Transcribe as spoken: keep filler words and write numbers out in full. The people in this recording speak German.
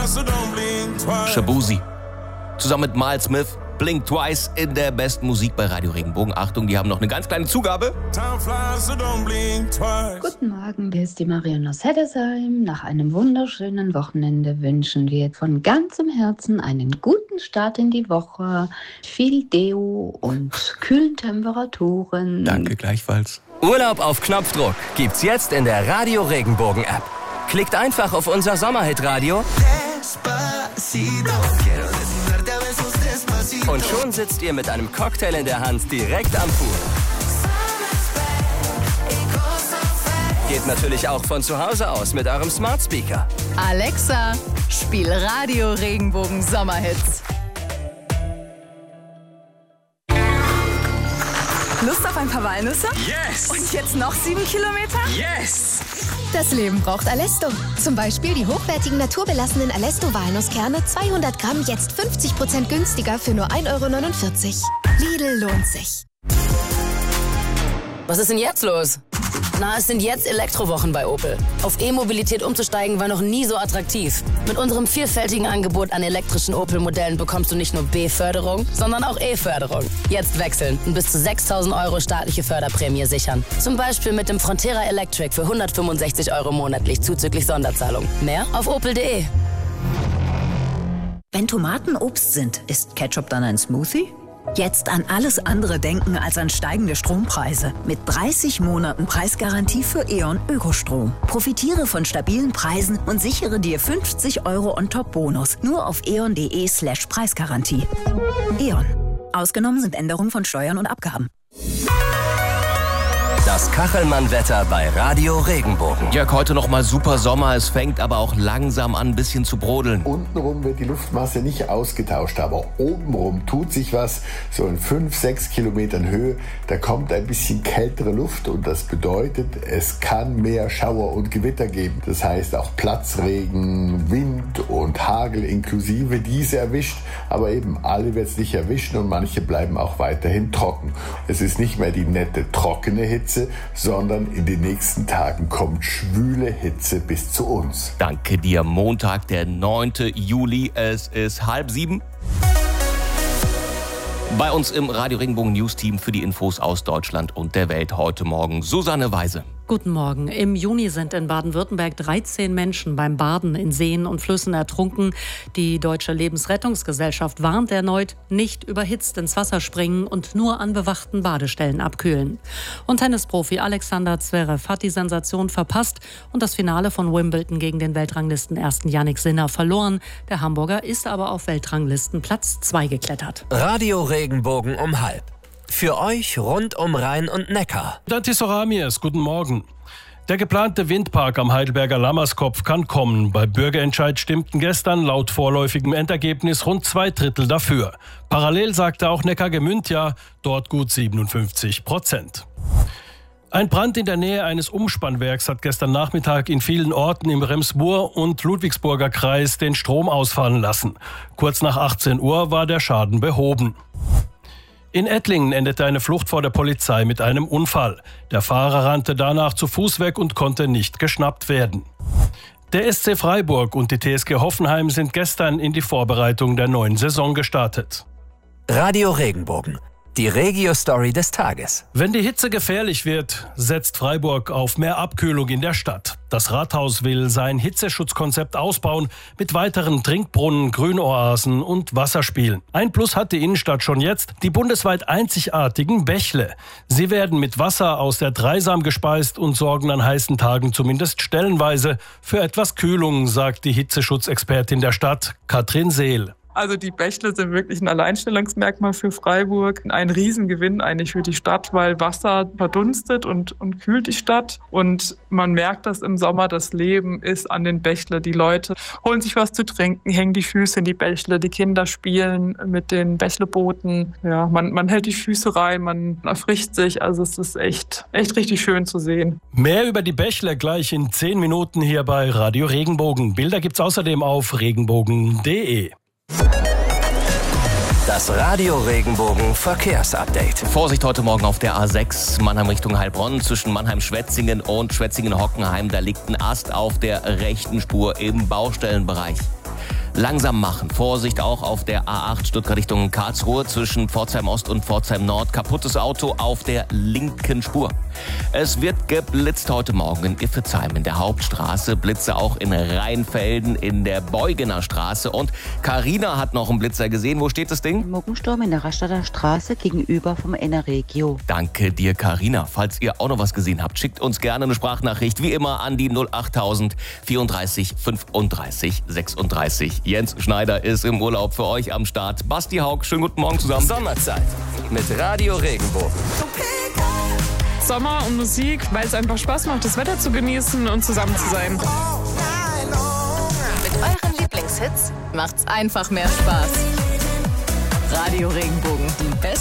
Shabuzi. Zusammen mit Miles Smith, Blink Twice in der besten Musik bei Radio Regenbogen. Achtung, die haben noch eine ganz kleine Zugabe. Guten Morgen, hier ist die Marion aus Heddesheim. Nach einem wunderschönen Wochenende wünschen wir von ganzem Herzen einen guten Start in die Woche. Viel Deo und kühlen Temperaturen. Danke, gleichfalls. Urlaub auf Knopfdruck gibt's jetzt in der Radio Regenbogen App. Klickt einfach auf unser Sommerhit-Radio und schon sitzt ihr mit einem Cocktail in der Hand direkt am Pool. Geht natürlich auch von zu Hause aus mit eurem Smart Speaker. Alexa, spiel Radio Regenbogen Sommerhits. Lust auf ein paar Walnüsse? Yes! Und jetzt noch sieben Kilometer? Yes! Das Leben braucht Alesto. Zum Beispiel die hochwertigen naturbelassenen Alesto-Walnusskerne, zweihundert Gramm, jetzt fünfzig Prozent günstiger für nur ein Euro neunundvierzig. Lidl lohnt sich. Was ist denn jetzt los? Na, es sind jetzt Elektrowochen bei Opel. Auf E-Mobilität umzusteigen war noch nie so attraktiv. Mit unserem vielfältigen Angebot an elektrischen Opel-Modellen bekommst du nicht nur B-Förderung, sondern auch E-Förderung. Jetzt wechseln und bis zu sechstausend Euro staatliche Förderprämie sichern. Zum Beispiel mit dem Frontera Electric für hundertfünfundsechzig Euro monatlich zuzüglich Sonderzahlung. Mehr auf opel punkt de. Wenn Tomaten Obst sind, ist Ketchup dann ein Smoothie? Jetzt an alles andere denken als an steigende Strompreise. Mit dreißig Monaten Preisgarantie für E.ON Ökostrom. Profitiere von stabilen Preisen und sichere dir fünfzig Euro On-Top-Bonus. Nur auf eon punkt de slash Preisgarantie. E.ON. Ausgenommen sind Änderungen von Steuern und Abgaben. Das Kachelmann-Wetter bei Radio Regenbogen. Jörg, heute noch mal super Sommer. Es fängt aber auch langsam an, ein bisschen zu brodeln. Untenrum wird die Luftmasse nicht ausgetauscht, aber obenrum tut sich was. So in fünf, sechs Kilometern Höhe, da kommt ein bisschen kältere Luft und das bedeutet, es kann mehr Schauer und Gewitter geben. Das heißt auch Platzregen, Wind und Hagel inklusive, diese erwischt. Aber eben alle wird es nicht erwischen und manche bleiben auch weiterhin trocken. Es ist nicht mehr die nette, trockene Hitze, sondern in den nächsten Tagen kommt schwüle Hitze bis zu uns. Danke dir. Montag, der neunte Juli. Es ist halb sieben. Bei uns im Radio Regenbogen News Team für die Infos aus Deutschland und der Welt heute Morgen Susanne Weise. Guten Morgen. Im Juni sind in Baden-Württemberg dreizehn Menschen beim Baden in Seen und Flüssen ertrunken. Die Deutsche Lebensrettungsgesellschaft warnt erneut, nicht überhitzt ins Wasser springen und nur an bewachten Badestellen abkühlen. Und Tennisprofi Alexander Zverev hat die Sensation verpasst und das Finale von Wimbledon gegen den Weltranglistenersten Yannick Sinner verloren. Der Hamburger ist aber auf Weltranglisten Platz zwei geklettert. Radio Regenbogen um halb. Für euch rund um Rhein und Neckar. Dante Soramies, guten Morgen. Der geplante Windpark am Heidelberger Lammerskopf kann kommen. Bei Bürgerentscheid stimmten gestern laut vorläufigem Endergebnis rund zwei Drittel dafür. Parallel sagte auch Neckargemünd ja, dort gut siebenundfünfzig Prozent. Ein Brand in der Nähe eines Umspannwerks hat gestern Nachmittag in vielen Orten im Remsburg und Ludwigsburger Kreis den Strom ausfallen lassen. Kurz nach achtzehn Uhr war der Schaden behoben. In Ettlingen endete eine Flucht vor der Polizei mit einem Unfall. Der Fahrer rannte danach zu Fuß weg und konnte nicht geschnappt werden. Der S C Freiburg und die T S G Hoffenheim sind gestern in die Vorbereitung der neuen Saison gestartet. Radio Regenbogen. Die Regio-Story des Tages. Wenn die Hitze gefährlich wird, setzt Freiburg auf mehr Abkühlung in der Stadt. Das Rathaus will sein Hitzeschutzkonzept ausbauen mit weiteren Trinkbrunnen, Grünoasen und Wasserspielen. Ein Plus hat die Innenstadt schon jetzt, die bundesweit einzigartigen Bächle. Sie werden mit Wasser aus der Dreisam gespeist und sorgen an heißen Tagen zumindest stellenweise für etwas Kühlung, sagt die Hitzeschutzexpertin der Stadt, Katrin Seel. Also die Bächle sind wirklich ein Alleinstellungsmerkmal für Freiburg. Ein Riesengewinn eigentlich für die Stadt, weil Wasser verdunstet und, und kühlt die Stadt. Und man merkt das im Sommer, das Leben ist an den Bächle. Die Leute holen sich was zu trinken, hängen die Füße in die Bächle. Die Kinder spielen mit den Bächlebooten. Ja, man, man hält die Füße rein, man erfrischt sich. Also es ist echt, echt richtig schön zu sehen. Mehr über die Bächle gleich in zehn Minuten hier bei Radio Regenbogen. Bilder gibt's außerdem auf regenbogen punkt de. Das Radio Regenbogen Verkehrsupdate. Vorsicht heute Morgen auf der A sechs, Mannheim Richtung Heilbronn, zwischen Mannheim-Schwetzingen und Schwetzingen-Hockenheim. Da liegt ein Ast auf der rechten Spur im Baustellenbereich. langsam machen. Vorsicht auch auf der A acht Stuttgart Richtung Karlsruhe zwischen Pforzheim Ost und Pforzheim Nord. Kaputtes Auto auf der linken Spur. Es wird geblitzt heute Morgen in Iffezheim in der Hauptstraße. Blitze auch in Rheinfelden in der Beugener Straße. Und Carina hat noch einen Blitzer gesehen. Wo steht das Ding? Muggensturm in der Rastatter Straße gegenüber vom Eneregio. Danke dir, Carina. Falls ihr auch noch was gesehen habt, schickt uns gerne eine Sprachnachricht. Wie immer an die null achttausend vierunddreißig fünfunddreißig sechsunddreißig. Jens Schneider ist im Urlaub für euch am Start. Basti Haug, schönen guten Morgen zusammen. Sommerzeit mit Radio Regenbogen. Sommer und Musik, weil es einfach Spaß macht, das Wetter zu genießen und zusammen zu sein. Mit euren Lieblingshits macht's einfach mehr Spaß. Radio Regenbogen, die beste